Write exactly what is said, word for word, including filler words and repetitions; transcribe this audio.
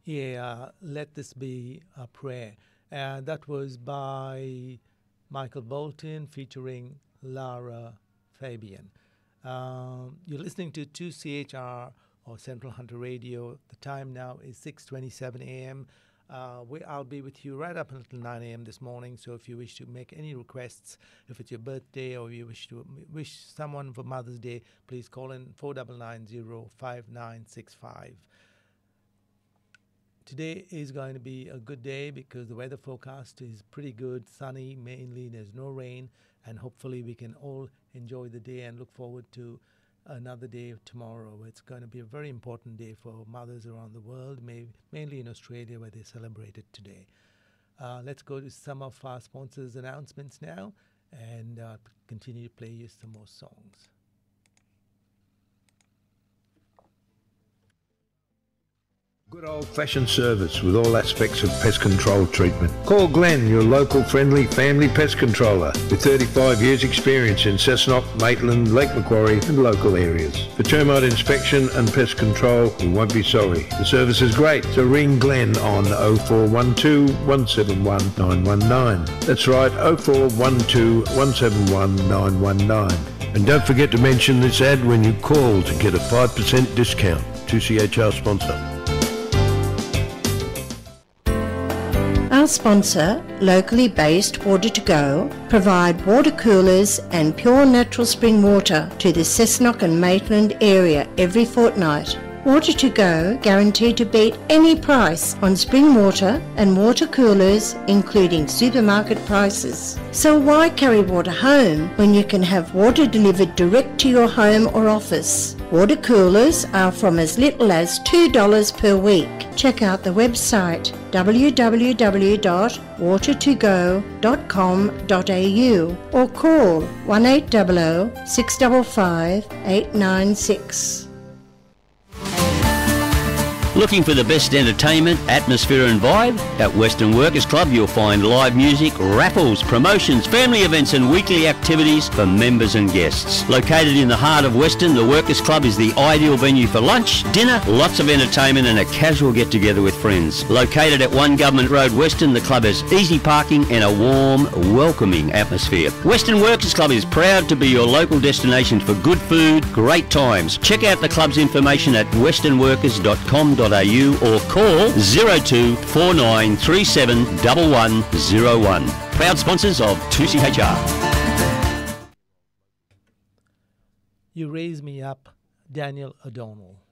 Yeah, uh, Let This Be a Prayer. And that was by Michael Bolton featuring Lara Fabian. Um, you're listening to two C H R or Central Hunter Radio. The time now is six twenty-seven a.m. Uh, we, I'll be with you right up until nine a.m. this morning. So if you wish to make any requests, if it's your birthday or you wish to wish someone for Mother's Day, please call in four nine nine zero five nine six five. Today is going to be a good day because the weather forecast is pretty good, sunny mainly, there's no rain, and hopefully we can all enjoy the day and look forward to another day tomorrow. It's going to be a very important day for mothers around the world, may, mainly in Australia where they celebrate it today. Uh, let's go to some of our sponsors' announcements now and uh, continue to play you some more songs. Good old-fashioned service with all aspects of pest control treatment. Call Glenn, your local friendly family pest controller with thirty-five years experience in Cessnock, Maitland, Lake Macquarie and local areas. For termite inspection and pest control, you won't be sorry. The service is great, so ring Glenn on oh four one two, one seven one, nine one nine. That's right, oh four one two, one seven one, nine one nine. And don't forget to mention this ad when you call to get a five percent discount. two C H R sponsor. Our sponsor, locally based Water to Go, provide water coolers and pure natural spring water to the Cessnock and Maitland area every fortnight. Water to Go guaranteed to beat any price on spring water and water coolers, including supermarket prices. So why carry water home when you can have water delivered direct to your home or office? Water coolers are from as little as two dollars per week. Check out the website w w w dot water to go dot com dot a u or call one eight hundred, six five five, eight nine six. Looking for the best entertainment, atmosphere and vibe? At Western Workers Club you'll find live music, raffles, promotions, family events and weekly activities for members and guests. Located in the heart of Western, the Workers Club is the ideal venue for lunch, dinner, lots of entertainment and a casual get-together with friends. Located at One Government Road, Western, the club has easy parking and a warm, welcoming atmosphere. Western Workers Club is proud to be your local destination for good food, great times. Check out the club's information at western workers dot com dot a u or call zero two four nine three seven one one zero one. Proud sponsors of two C H R. You Raise Me Up, Daniel O'Donnell.